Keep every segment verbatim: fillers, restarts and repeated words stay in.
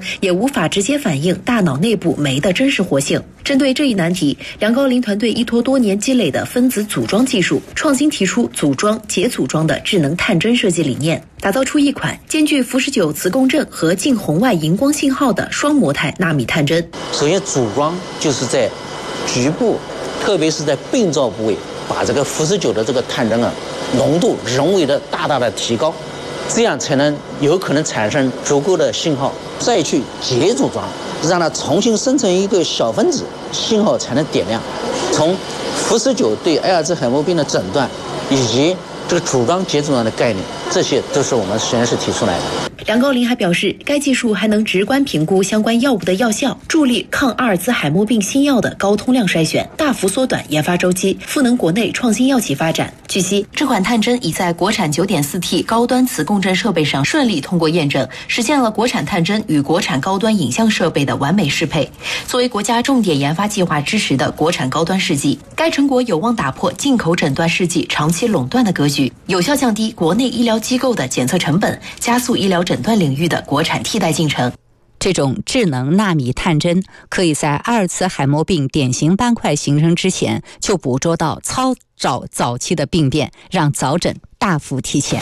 也无法直接反映大脑内部酶的真实活性。针对这一难题，梁高林团队依托多年积累的分子组装技术，创新提出组装、解组装的智能探针设计理念，打造出一款兼具辐射九磁共振和近红外荧光信号的双模态纳米探针。 首先，组装就是在局部，特别是在病灶部位，把这个辐射九的这个探针啊浓度人为的大大的提高，这样才能有可能产生足够的信号，再去解组装，让它重新生成一个小分子，信号才能点亮。从辐射九对阿尔兹海默病的诊断，以及这个组装解组装的概念，这些都是我们实验室提出来的。 梁高林还表示，该技术还能直观评估相关药物的药效，助力抗阿尔兹海默病新药的高通量筛选，大幅缩短研发周期，赋能国内创新药企发展。据悉，这款探针已在国产 九点四 T 高端磁共振设备上顺利通过验证，实现了国产探针与国产高端影像设备的完美适配。作为国家重点研发计划支持的国产高端试剂，该成果有望打破进口诊断试剂长期垄断的格局，有效降低国内医疗机构的检测成本，加速医疗诊断领域的国产替代进程。 这种智能纳米探针可以在阿尔茨海默病典型斑块形成之前就捕捉到超早早期的病变，让早诊大幅提前。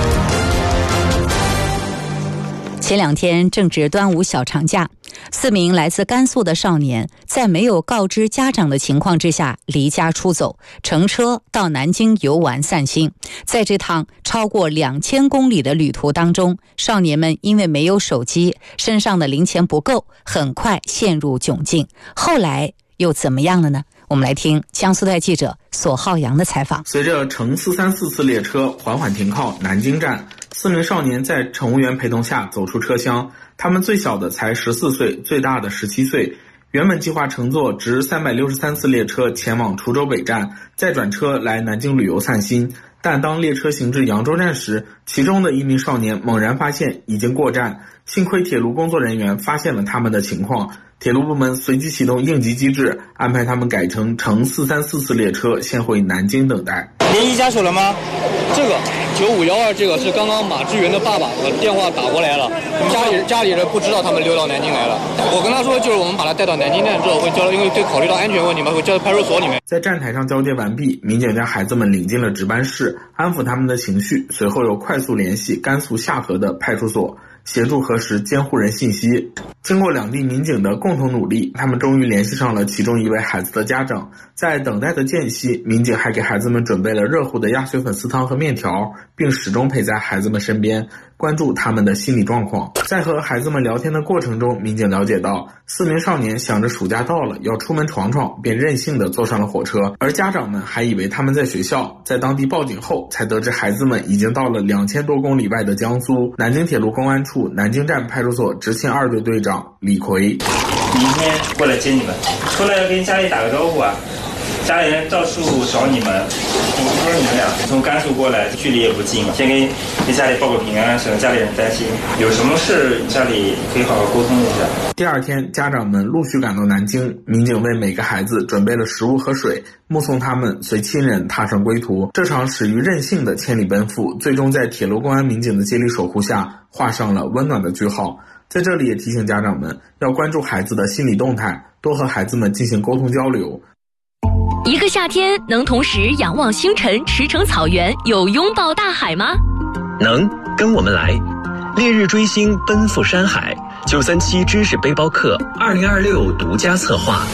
前两天正值端午小长假，四名来自甘肃的少年在没有告知家长的情况之下离家出走，乘车到南京游玩散心。在这趟超过两千公里的旅途当中，少年们因为没有手机，身上的零钱不够，很快陷入窘境。后来又怎么样了呢？我们来听江苏台记者索浩洋的采访。 随着乘四三四次列车缓缓停靠南京站，四名少年在乘务员陪同下走出车厢，他们最小的才十四岁，最大的十七岁。原本计划乘坐直三百六十三次列车前往滁州北站，再转车来南京旅游散心。但当列车行至扬州站时，其中的一名少年猛然发现已经过站，幸亏铁路工作人员发现了他们的情况，铁路部门随即启动应急机制，安排他们改乘乘四三四次列车先回南京等待。 联系家属了吗？这个九五一二这个是刚刚马志云的爸爸的电话打过来了，家里家里人不知道他们溜到南京来了。我跟他说，就是我们把他带到南京站之后会交，因为对考虑到安全问题嘛，会交到派出所里面。 在站台上交接完毕，民警将孩子们领进了值班室，安抚他们的情绪，随后又快速联系甘肃夏河的派出所，协助核实监护人信息。经过两地民警的共同努力，他们终于联系上了其中一位孩子的家长。在等待的间隙，民警还给孩子们准备了热乎的鸭血粉丝汤和面条，并始终陪在孩子们身边，关注他们的心理状况。在和孩子们聊天的过程中，民警了解到，四名少年想着暑假到了要出门闯闯，便任性地坐上了火车，而家长们还以为他们在学校。在当地报警后，才得知孩子们已经到了两千多公里外的江苏。南京铁路公安处南京站派出所执勤二队队长李逵： 明天过来接你们，出来要跟家里打个招呼啊，家里人到处找你们。我说你们俩从甘肃过来，距离也不近嘛，先给给家里报个平安，省得家里人担心。有什么事家里可以好好沟通一下。 第二天，家长们陆续赶到南京，民警为每个孩子准备了食物和水，目送他们随亲人踏上归途。这场始于任性的千里奔赴，最终在铁路公安民警的接力守护下，画上了温暖的句号。在这里也提醒家长们要关注孩子的心理动态，多和孩子们进行沟通交流。 一个夏天能同时仰望星辰、驰骋草原，有拥抱大海吗？ 能，跟我们来。烈日追星，奔赴山海。九三七知识背包客二零二六独家策划。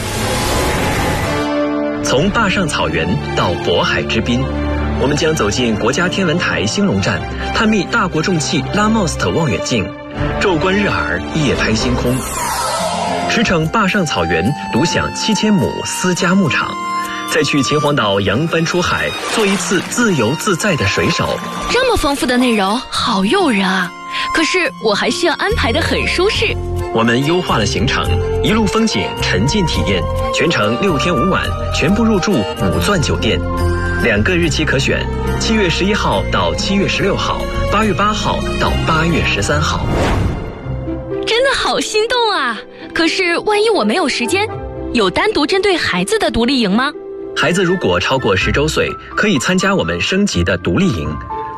从坝上草原到渤海之滨，我们将走进国家天文台兴隆站，探秘大国重器拉莫斯特望远镜，昼观日洱，夜拍星空。驰骋坝上草原，独享七千亩私家牧场。再去秦皇岛扬帆出海，做一次自由自在的水手。 这么丰富的内容，好诱人啊！可是我还需要安排得很舒适。 我们优化了行程，一路风景，沉浸体验，全程六天五晚，全部入住五钻酒店。两个日期可选，七月十一号到七月十六号，八月八号到八月十三号。 真的好心动啊！可是万一我没有时间，有单独针对孩子的独立营吗？ 孩子如果超过十周岁，可以参加我们升级的独立营。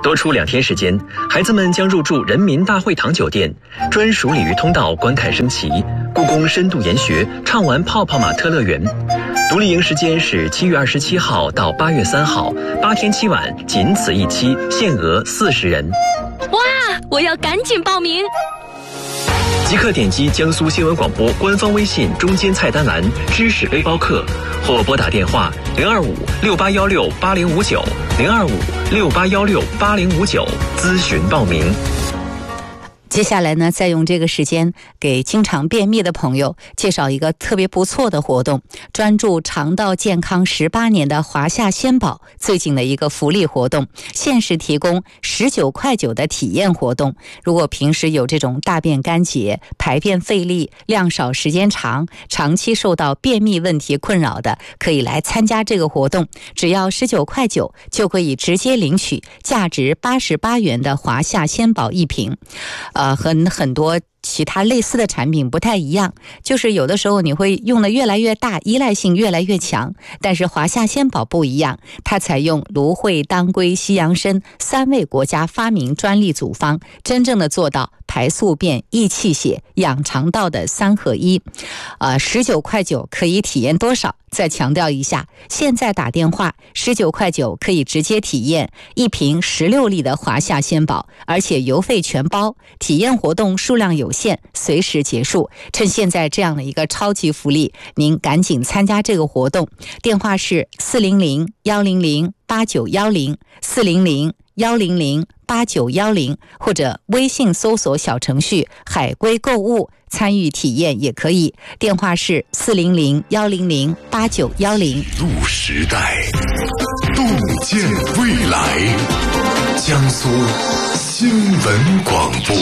多出两天时间，孩子们将入住人民大会堂酒店，专属鲤鱼通道观看升旗，故宫深度研学，畅玩泡泡玛特乐园。独立营时间是七月二十七号到八月三号，八天七晚，仅此一期，限额四十人。 哇，我要赶紧报名！ 即刻点击江苏新闻广播官方微信中间菜单栏知识背包客，或拨打电话零二五六八幺六八零五九零二五六八幺六八零五九咨询报名。 接下来呢，再用这个时间给经常便秘的朋友介绍一个特别不错的活动，专注肠道健康十八年的华夏鲜宝最近的一个福利活动，限时提供十九块九的体验活动。如果平时有这种大便干结、排便费力、量少时间长、长期受到便秘问题困扰的，可以来参加这个活动，只要十九块九就可以直接领取价值八十八元的华夏鲜宝一瓶。呃，和很多其他类似的产品不太一样，就是有的时候你会用的越来越大，依赖性越来越强，但是华夏鲜宝不一样，它采用芦荟、当归、西洋参三位国家发明专利组方，真正的做到排宿便、益气血、养肠道的三合一。呃，十九块九可以体验多少？再强调一下，现在打电话十九块九可以直接体验一瓶十六粒的华夏鲜宝，而且邮费全包。体验活动数量有限，随时结束。趁现在这样的一个超级福利，您赶紧参加这个活动。电话是四零零幺零零八九幺零四零零幺零零八九幺零，或者微信搜索小程序海龟购物参与体验也可以。电话是四零零幺零零八九幺零。 路时代，洞见未来。江苏新闻广播。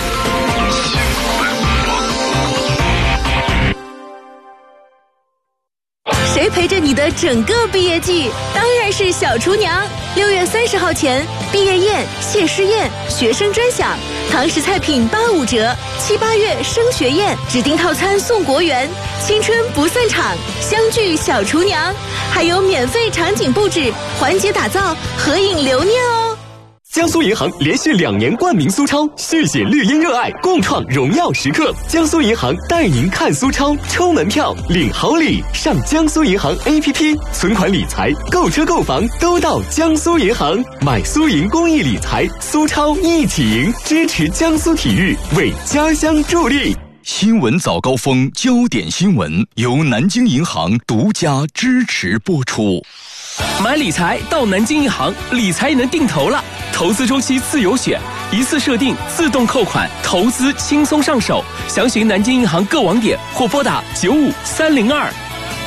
谁陪着你的整个毕业季？当然是小厨娘。六月三十号前，毕业宴、谢师宴、学生专享，堂食菜品八五折。七八月升学宴，指定套餐送国园。青春不散场，相聚小厨娘，还有免费场景布置，环节打造，合影留念哦。 江苏银行连续两年冠名苏超，续写绿茵热爱，共创荣耀时刻。江苏银行带您看苏超，抽门票，领好礼，上江苏银行 A P P， 存款理财、购车购房都到江苏银行，买苏银公益理财，苏超一起赢，支持江苏体育，为家乡助力。 新闻早高峰，焦点新闻由南京银行独家支持播出。 买理财到南京银行，理财也能定投了。投资周期自由选，一次设定，自动扣款，投资轻松上手。详询南京银行各网点或拨打九五三零二。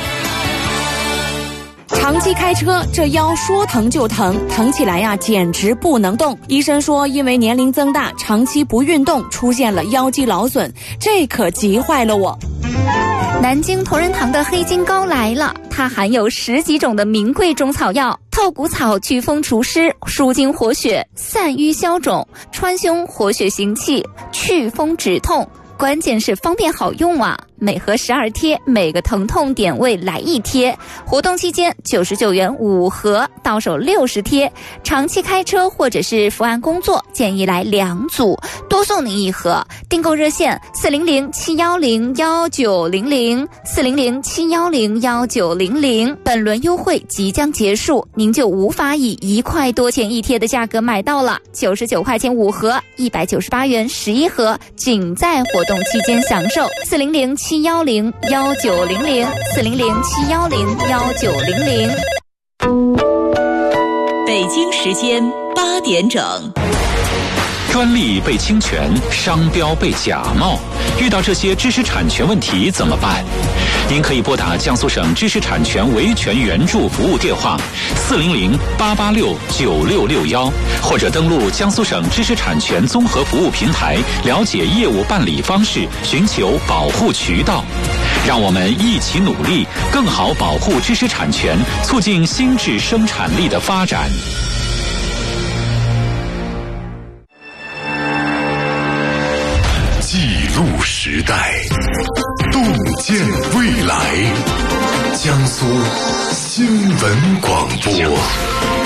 长期开车，这腰说疼就疼，疼起来呀，简直不能动。医生说，因为年龄增大，长期不运动，出现了腰肌劳损，这可急坏了我。 南京同仁堂的黑金膏来了，它含有十几种的名贵中草药，透骨草祛风除湿，舒筋活血，散瘀消肿，川芎活血行气，祛风止痛。关键是方便好用啊！每盒十二贴，每个疼痛点位来一贴。活动期间九十九元五盒，到手六十贴。长期开车或者是伏案工作，建议来两组，多送您一盒。订购热线四零零七幺零幺九零零四零零七幺零幺九零零。本轮优惠即将结束，您就无法以一块多钱一贴的价格买到了。九十九块钱五盒，一百九十八元十一盒，仅在活动期间享受。四零零七幺零幺九零零四零零七幺零幺九零零。 北京时间八点整。 专利被侵权，商标被假冒，遇到这些知识产权问题怎么办？您可以拨打江苏省知识产权维权援助服务电话四零零八八六九六六幺，或者登录江苏省知识产权综合服务平台，了解业务办理方式，寻求保护渠道。让我们一起努力，更好保护知识产权，促进新质生产力的发展。 记录时代，洞见未来。江苏新闻广播。